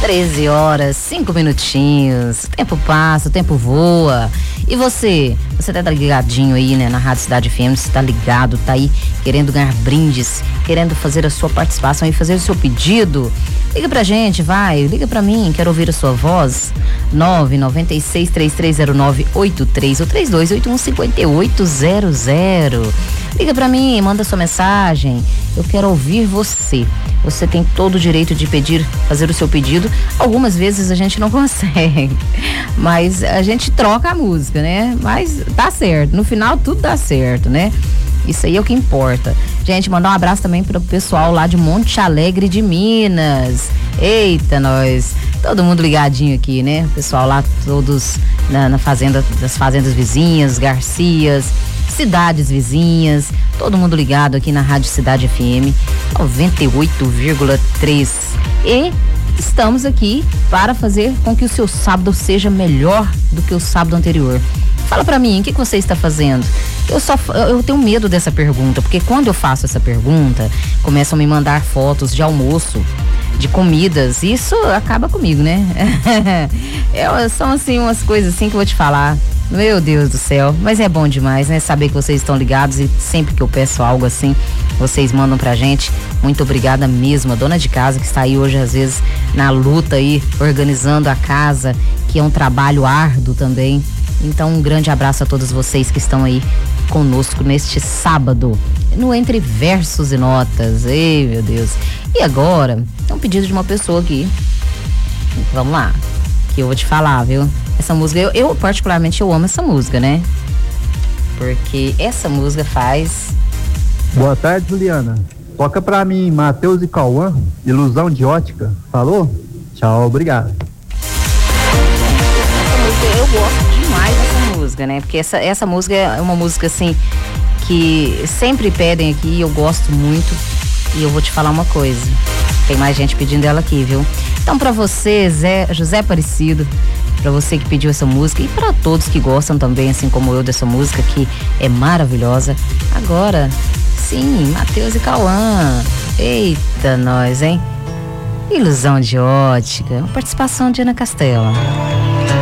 13h, 5 minutinhos. O tempo passa, o tempo voa. E você tá ligadinho aí, né, na Rádio Cidade FM, você tá ligado, tá aí querendo ganhar brindes, querendo fazer a sua participação e fazer o seu pedido? Liga pra gente, vai, liga pra mim, quero ouvir a sua voz. 996-3309-83 ou 3281-5800. Liga pra mim, manda sua mensagem. Eu quero ouvir você. Você tem todo o direito de fazer o seu pedido. Algumas vezes a gente não consegue, mas a gente troca a música, né? Mas dá certo, no final tudo dá certo, né? Isso aí é o que importa. Gente, mandar um abraço também pro pessoal lá de Monte Alegre de Minas. Eita, nós, todo mundo ligadinho aqui, né? O pessoal lá todos na fazenda, das fazendas vizinhas, Garcias, cidades vizinhas, todo mundo ligado aqui na Rádio Cidade FM 98,3. E estamos aqui para fazer com que o seu sábado seja melhor do que o sábado anterior. Fala pra mim, o que você está fazendo? Eu tenho medo dessa pergunta, porque quando eu faço essa pergunta, começam a me mandar fotos de almoço, de comidas, isso acaba comigo, né? São assim umas coisas assim que eu vou te falar. Meu Deus do céu, mas é bom demais, né? Saber que vocês estão ligados e sempre que eu peço algo assim, vocês mandam pra gente. Muito obrigada mesmo, a dona de casa que está aí hoje às vezes na luta aí, organizando a casa, que é um trabalho árduo também. Então um grande abraço a todos vocês que estão aí conosco neste sábado, no Entre Versos e Notas. Ei, meu Deus. E agora, tem um pedido de uma pessoa aqui. Vamos lá, que eu vou te falar, viu? Essa música, eu particularmente eu amo essa música, né? Porque essa música faz... Boa tarde, Juliana. Toca pra mim, Matheus e Cauã, Ilusão de Ótica. Falou? Tchau, obrigado. Essa música, eu gosto demais dessa música, né? Porque essa música é uma música assim que sempre pedem aqui e eu gosto muito. E eu vou te falar uma coisa, tem mais gente pedindo ela aqui, viu? Então pra você, José Aparecido, pra você que pediu essa música e pra todos que gostam também, assim como eu, dessa música que é maravilhosa. Agora, sim, Matheus e Cauã. Eita, nós, hein? Ilusão de Ótica, participação de Ana Castela.